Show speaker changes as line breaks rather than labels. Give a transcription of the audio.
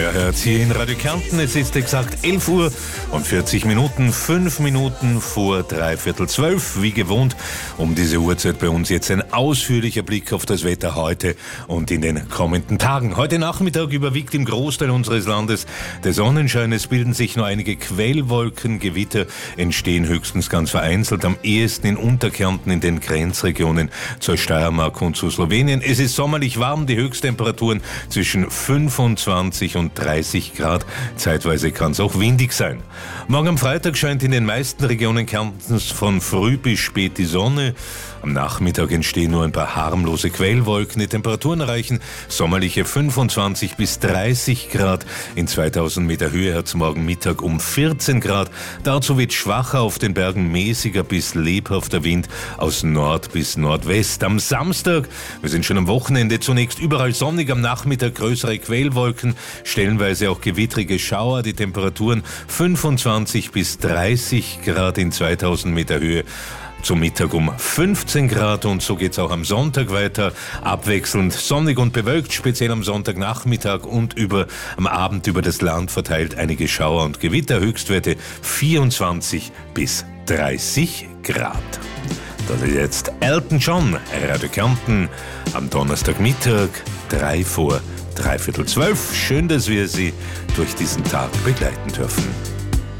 Ihr hört hier in Radio Kärnten, es ist exakt 11 Uhr und 40 Minuten, 5 Minuten vor 11:45, wie gewohnt. Um diese Uhrzeit bei uns jetzt ein ausführlicher Blick auf das Wetter heute und in den kommenden Tagen. Heute Nachmittag überwiegt im Großteil unseres Landes der Sonnenschein. Es bilden sich nur einige Quellwolken, Gewitter entstehen höchstens ganz vereinzelt, am ehesten in Unterkärnten in den Grenzregionen zur Steiermark und zu Slowenien. Es ist sommerlich warm, die Höchsttemperaturen zwischen 25 und 30 Grad. Zeitweise kann es auch windig sein. Morgen am Freitag scheint in den meisten Regionen Kärntens von früh bis spät die Sonne. Am Nachmittag entstehen nur ein paar harmlose Quellwolken. Die Temperaturen erreichen sommerliche 25 bis 30 Grad. In 2000 Meter Höhe hat es morgen Mittag um 14 Grad. Dazu wird schwacher, auf den Bergen mäßiger bis lebhafter Wind aus Nord bis Nordwest. Am Samstag, wir sind schon am Wochenende, zunächst überall sonnig, am Nachmittag größere Quellwolken, stellenweise auch gewittrige Schauer. Die Temperaturen 25 bis 30 Grad in 2000 Meter Höhe. Zum Mittag um 15 Grad und so geht's auch am Sonntag weiter. Abwechselnd sonnig und bewölkt, speziell am Sonntagnachmittag und am Abend über das Land verteilt einige Schauer und Gewitter. Höchstwerte 24 bis 30 Grad. Das ist jetzt Elton John, Radio Kärnten, am Donnerstagmittag, 3 vor 11:45. Schön, dass wir Sie durch diesen Tag begleiten dürfen.